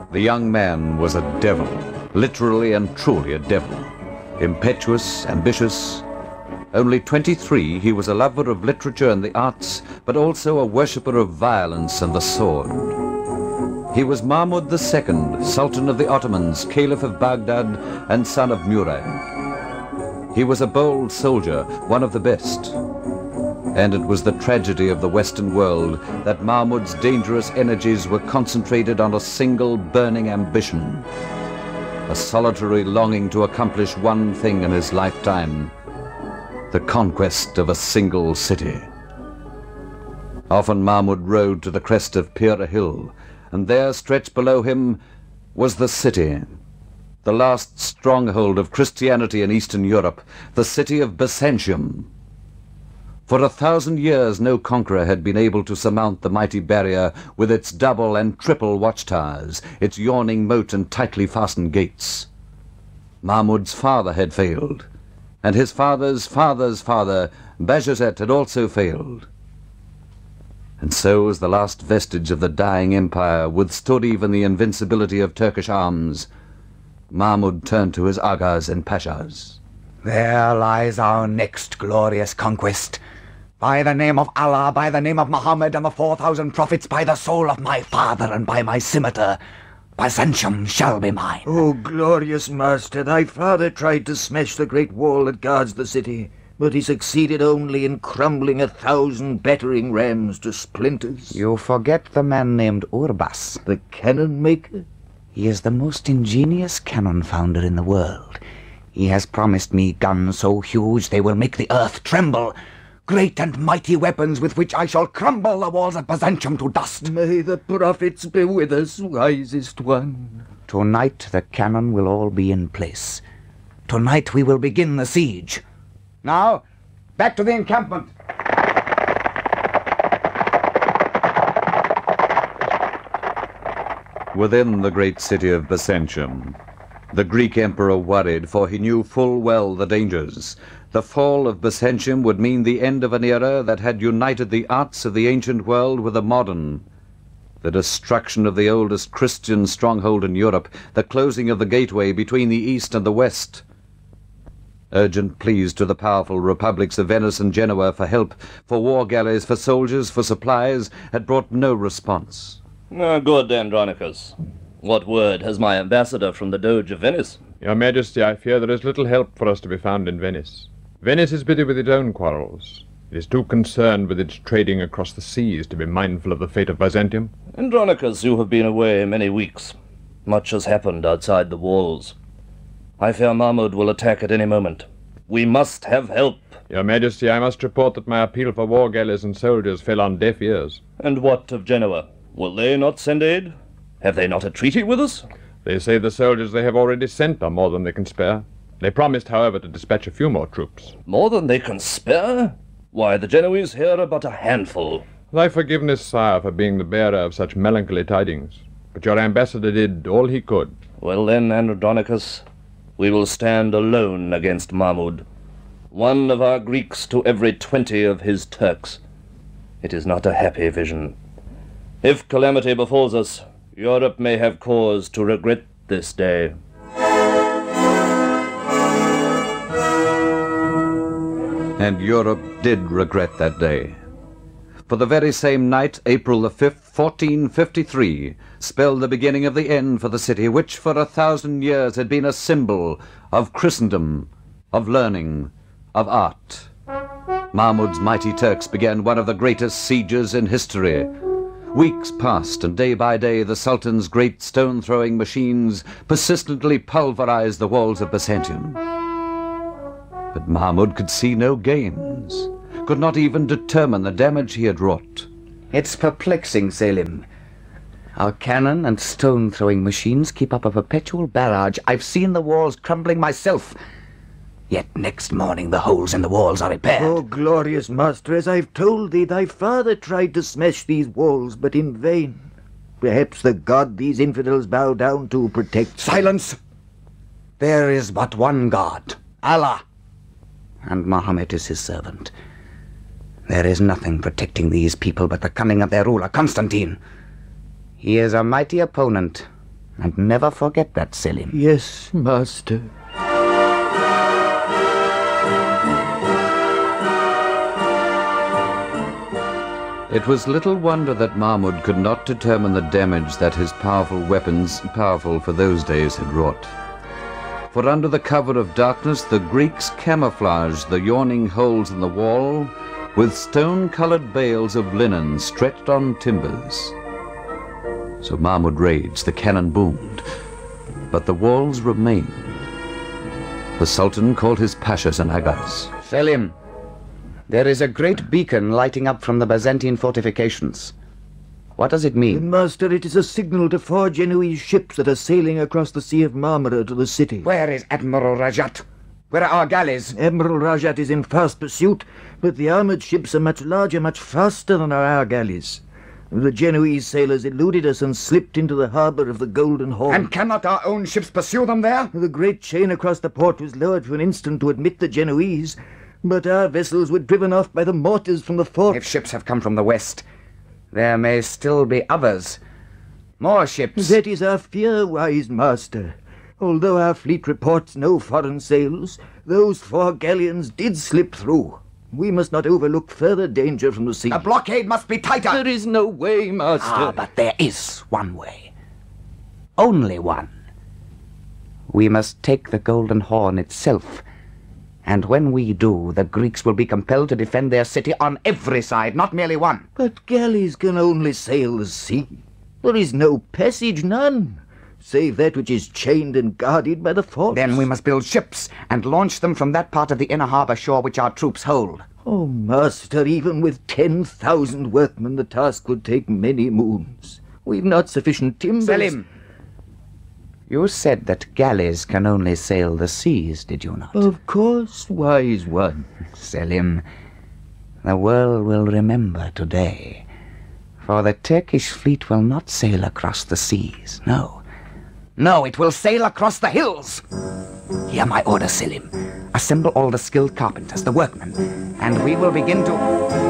The young man was a devil, literally and truly a devil. Impetuous, ambitious. Only 23, he was a lover of literature and the arts, but also a worshipper of violence and the sword. He was Mahmud II, Sultan of the Ottomans, Caliph of Baghdad, and son of Murad. He was a bold soldier, one of the best. And it was the tragedy of the Western world that Mahmud's dangerous energies were concentrated on a single burning ambition, a solitary longing to accomplish one thing in his lifetime, the conquest of a single city. Often Mahmud rode to the crest of Pira Hill, and there, stretched below him, was the city, the last stronghold of Christianity in Eastern Europe, the city of Byzantium. For 1,000 years no conqueror had been able to surmount the mighty barrier with its double and triple watchtowers, its yawning moat and tightly fastened gates. Mahmud's father had failed, and his father's father's father, Bajazet, had also failed. And so, as the last vestige of the dying empire withstood even the invincibility of Turkish arms, Mahmud turned to his agas and pashas. There lies our next glorious conquest. By the name of Allah, by the name of Muhammad and the 4,000 prophets, by the soul of my father and by my scimitar, Byzantium shall be mine. Oh, glorious master, thy father tried to smash the great wall that guards the city, but he succeeded only in crumbling 1,000 battering rams to splinters. You forget the man named Urbas. The cannon maker? He is the most ingenious cannon founder in the world. He has promised me guns so huge they will make the earth tremble. Great and mighty weapons with which I shall crumble the walls of Byzantium to dust. May the prophets be with us, wisest one. Tonight the cannon will all be in place. Tonight we will begin the siege. Now, back to the encampment. Within the great city of Byzantium, the Greek emperor worried, for he knew full well the dangers. The fall of Byzantium would mean the end of an era that had united the arts of the ancient world with the modern. The destruction of the oldest Christian stronghold in Europe, the closing of the gateway between the East and the West. Urgent pleas to the powerful republics of Venice and Genoa for help, for war galleys, for soldiers, for supplies, had brought no response. Good, Andronicus. What word has my ambassador from the Doge of Venice? Your Majesty, I fear there is little help for us to be found in Venice. Venice is busy with its own quarrels. It is too concerned with its trading across the seas to be mindful of the fate of Byzantium. Andronicus, you have been away many weeks. Much has happened outside the walls. I fear Mahmud will attack at any moment. We must have help. Your Majesty, I must report that my appeal for war galleys and soldiers fell on deaf ears. And what of Genoa? Will they not send aid? Have they not a treaty with us? They say the soldiers they have already sent are more than they can spare. They promised, however, to dispatch a few more troops. More than they can spare? Why, the Genoese here are but a handful. Thy forgiveness, sire, for being the bearer of such melancholy tidings. But your ambassador did all he could. Well then, Andronicus, we will stand alone against Mahmud. One of our Greeks to every 20 of his Turks. It is not a happy vision. If calamity befalls us, Europe may have cause to regret this day. And Europe did regret that day. For the very same night, April the 5th, 1453, spelled the beginning of the end for the city, which for 1,000 years had been a symbol of Christendom, of learning, of art. Mahmud's mighty Turks began one of the greatest sieges in history. Weeks passed, and day by day the Sultan's great stone-throwing machines persistently pulverized the walls of Byzantium. But Mahmud could see no gains, could not even determine the damage he had wrought. It's perplexing, Selim. Our cannon and stone-throwing machines keep up a perpetual barrage. I've seen the walls crumbling myself. Yet next morning the holes in the walls are repaired. Oh, glorious master, as I've told thee, thy father tried to smash these walls, but in vain. Perhaps the God these infidels bow down to protects. Silence! There is but one God, Allah, and Muhammad is his servant. There is nothing protecting these people but the cunning of their ruler, Constantine. He is a mighty opponent, And never forget that, Selim. Yes, master. It was little wonder that Mahmud could not determine the damage that his powerful weapons, powerful for those days, had wrought. For under the cover of darkness, the Greeks camouflaged the yawning holes in the wall with stone-colored bales of linen stretched on timbers. So Mahmud raged, the cannon boomed, but the walls remained. The Sultan called his pashas and agas. Selim, there is a great beacon lighting up from the Byzantine fortifications. What does it mean? Master, it is a signal to 4 Genoese ships that are sailing across the Sea of Marmara to the city. Where is Admiral Rajat? Where are our galleys? Admiral Rajat is in fast pursuit, but the armored ships are much larger, much faster than our galleys. The Genoese sailors eluded us and slipped into the harbour of the Golden Horn. And cannot our own ships pursue them there? The great chain across the port was lowered for an instant to admit the Genoese, but our vessels were driven off by the mortars from the fort. If ships have come from the west, there may still be others. More ships. That is our fear, wise master. Although our fleet reports no foreign sails, those 4 galleons did slip through. We must not overlook further danger from the sea. The blockade must be tighter. There is no way, master. But there is one way. Only one. We must take the Golden Horn itself. And when we do, the Greeks will be compelled to defend their city on every side, not merely one. But galleys can only sail the sea. There is no passage, none, save that which is chained and guarded by the forts. Then we must build ships and launch them from that part of the inner harbour shore which our troops hold. Oh, master, even with 10,000 workmen, the task would take many moons. We've not sufficient timbers. Selim, you said that galleys can only sail the seas, did you not? Of course, wise one. Selim, the world will remember today. For the Turkish fleet will not sail across the seas, no. No, it will sail across the hills. Hear my order, Selim. Assemble all the skilled carpenters, the workmen, and we will begin to...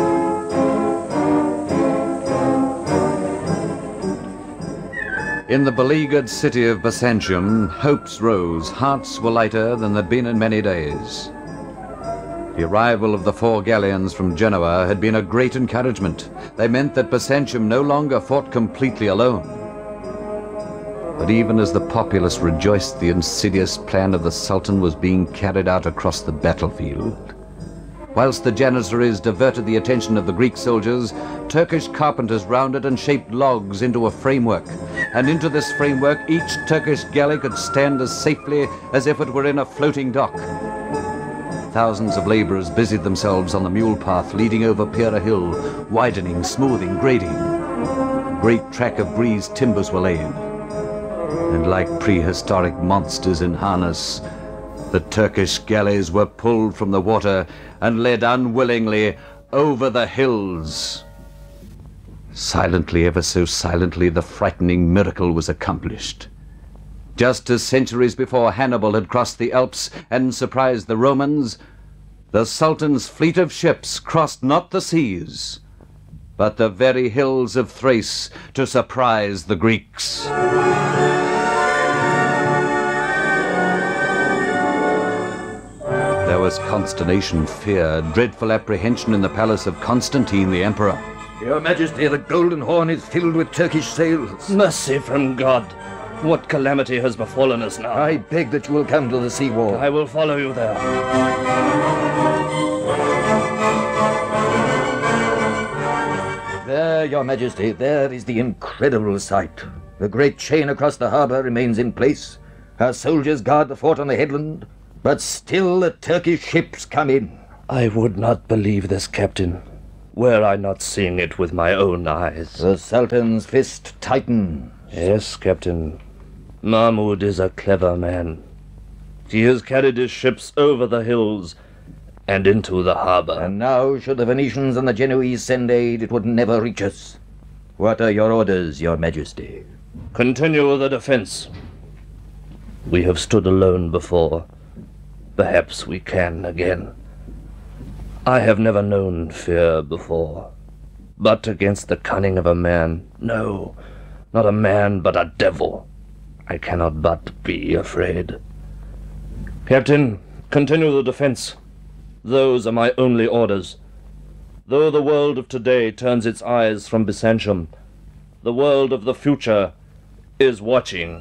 In the beleaguered city of Byzantium, hopes rose, hearts were lighter than they'd been in many days. The arrival of the 4 galleons from Genoa had been a great encouragement. They meant that Byzantium no longer fought completely alone. But even as the populace rejoiced, the insidious plan of the Sultan was being carried out across the battlefield. Whilst the Janissaries diverted the attention of the Greek soldiers, Turkish carpenters rounded and shaped logs into a framework. And into this framework, each Turkish galley could stand as safely as if it were in a floating dock. Thousands of labourers busied themselves on the mule path leading over Pera Hill, widening, smoothing, grading. A great track of greased timbers were laid. And like prehistoric monsters in harness, the Turkish galleys were pulled from the water and led unwillingly over the hills. Silently, ever so silently, the frightening miracle was accomplished. Just as centuries before Hannibal had crossed the Alps and surprised the Romans, the Sultan's fleet of ships crossed not the seas, but the very hills of Thrace to surprise the Greeks. There was consternation, fear, dreadful apprehension in the palace of Constantine the Emperor. Your Majesty, the Golden Horn is filled with Turkish sails. Mercy from God! What calamity has befallen us now? I beg that you will come to the sea wall. I will follow you there. There, Your Majesty, there is the incredible sight. The great chain across the harbour remains in place. Our soldiers guard the fort on the headland, but still the Turkish ships come in. I would not believe this, Captain, were I not seeing it with my own eyes. The Sultan's fist tightens. Yes, Captain. Mahmud is a clever man. He has carried his ships over the hills and into the harbour. And now, should the Venetians and the Genoese send aid, it would never reach us. What are your orders, Your Majesty? Continue the defence. We have stood alone before. Perhaps we can again. I have never known fear before. But against the cunning of a man, no. Not a man, but a devil. I cannot but be afraid. Captain, continue the defense. Those are my only orders. Though the world of today turns its eyes from Byzantium, the world of the future is watching.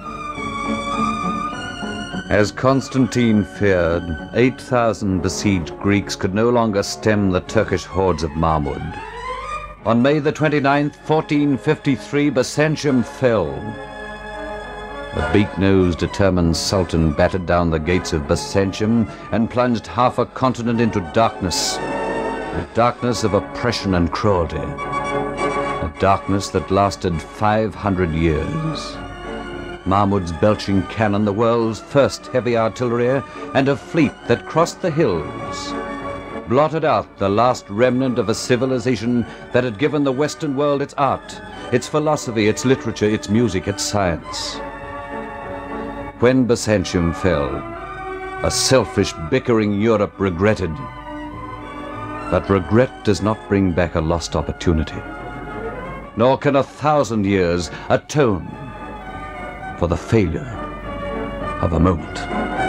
As Constantine feared, 8,000 besieged Greeks could no longer stem the Turkish hordes of Mahmud. On May the 29th, 1453, Byzantium fell. The beak-nosed, determined Sultan battered down the gates of Byzantium and plunged half a continent into darkness. The darkness of oppression and cruelty. A darkness that lasted 500 years. Mahmud's belching cannon, the world's first heavy artillery, and a fleet that crossed the hills, blotted out the last remnant of a civilization that had given the Western world its art, its philosophy, its literature, its music, its science. When Byzantium fell, a selfish, bickering Europe regretted. But regret does not bring back a lost opportunity, nor can 1,000 years atone for the failure of a moment.